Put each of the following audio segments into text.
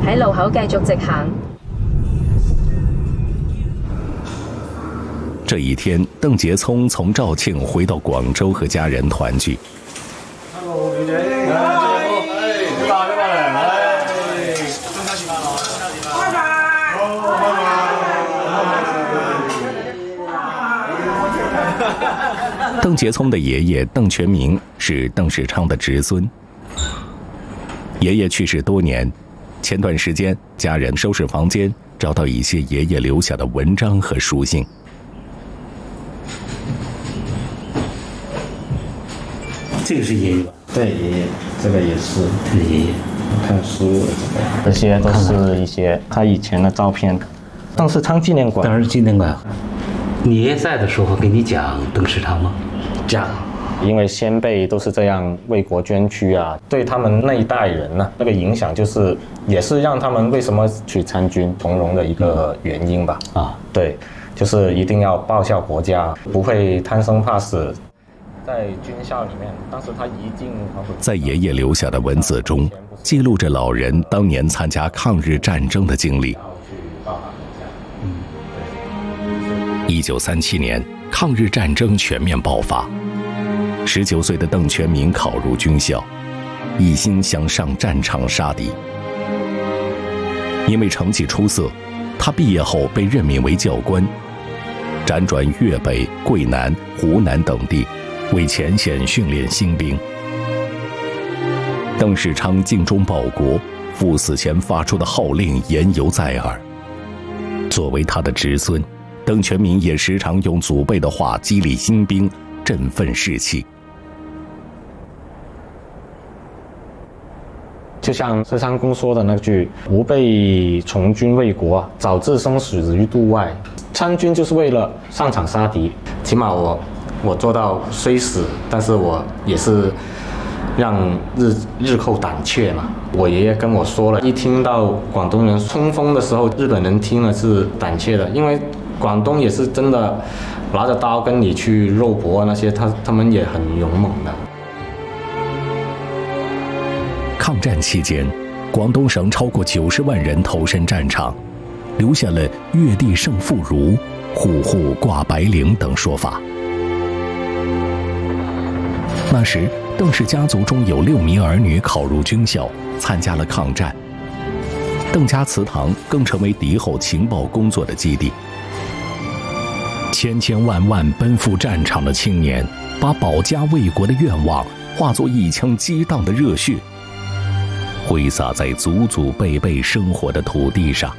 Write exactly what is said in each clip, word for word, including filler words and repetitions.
喺路口繼續直行。 这一天，邓杰聪从肇庆回到广州和家人团聚。 Hello， 表姐，哎，哎，你爸你爸嚟，哎，中秋節快樂，中秋節快樂，拜拜，好，拜拜。 邓杰聪的爷爷邓全明是邓世昌的侄孙。爷爷去世多年，前段时间家人收拾房间，找到一些爷爷留下的文章和书信。 这个是爷爷吧？ 对，爷爷，这个也是， 是爷爷。 看书，这些都是一些他以前的照片。邓世昌纪念馆， 当然纪念馆。你爷爷在的时候给你讲邓世昌吗？讲。 因为先辈都是这样为国捐躯啊，对他们那一代人呢、啊，那个影响就是也是让他们为什么去参军从容的一个原因吧。啊，对，就是一定要报效国家，不会贪生怕死。在军校里面，当时他一进， 在爷爷留下的文字中，记录着老人当年参加抗日战争的经历。一九三七年，抗日战争全面爆发，十九岁的邓全明考入军校，一心想上战场杀敌。因为成绩出色，他毕业后被任命为教官，辗转粤北、桂南、湖南等地。为前线训练新兵。邓世昌尽忠报国，赴死前发出的号令言犹在耳。作为他的侄孙，邓全明也时常用祖辈的话激励新兵，振奋士气。 就像世昌公说的那句“吾辈从军为国，早置生死于度外”，参军就是为了上场杀敌。起码我。我做到虽死，但是我也是让日日后胆怯嘛。我爷爷跟我说了，一听到广东人冲锋的时候，日本人听了是胆怯的，因为广东也是真的拿着刀跟你去肉搏那些，他他们也很勇猛的。 抗战期间，广东省超过九十万人投身战场，留下了“月地胜妇孺，户户挂白绫”等说法。那时，邓氏家族中有六名儿女考入军校，参加了抗战。邓家祠堂更成为敌后情报工作的基地。千千万万奔赴战场的青年，把保家卫国的愿望化作一腔激荡的热血，挥洒在祖祖辈辈生活的土地上。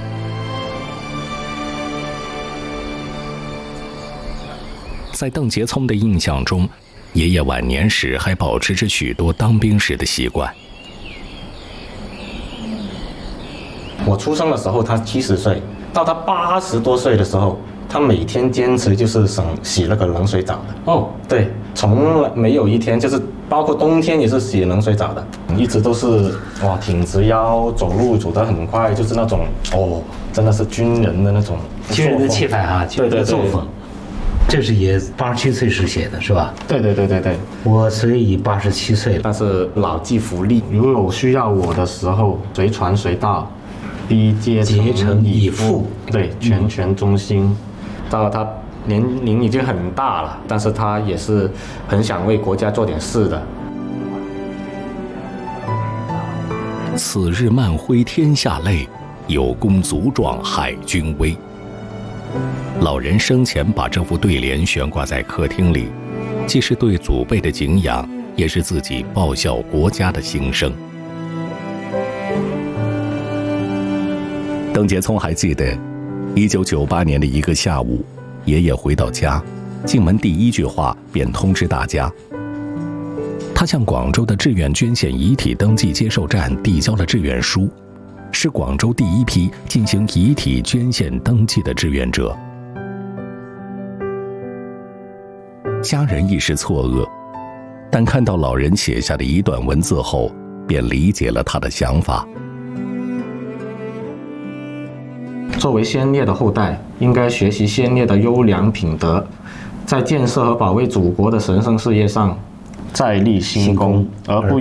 在邓杰聪的印象中，爷爷晚年时还保持着许多当兵时的习惯。 我出生的时候他七十岁，到他八十多岁的时候，他每天坚持就是省洗那个冷水澡的。哦，对，从来没有一天，就是包括冬天也是洗冷水澡的，一直都是哇挺直腰，走路走得很快，就是那种哦，真的是军人的那种军人的气派啊，军人的作风。这是爷八十七岁时写的是吧？ 对对对对对， 我虽已八十七岁， 但是老骥伏枥，如有需要我的时候，随传随到，必竭诚以赴。对，全权忠心。嗯、到他年龄已经很大了，但是他也是很想为国家做点事的。 此日漫挥天下泪，有功足壮海军威。老人生前把这副对联悬挂在客厅里，既是对祖辈的敬仰，也是自己报效国家的心声。邓杰聪还记得，一九九八年的一个下午，爷爷回到家，进门第一句话便通知大家，他向广州的志愿捐献遗体登记接受站递交了志愿书，是广州第一批进行遗体捐献登记的志愿者。家人一时错愕，但看到老人写下的一段文字后，便理解了他的想法。 作为先烈的后代，应该学习先烈的优良品德，在建设和保卫祖国的神圣事业上再立新功，而不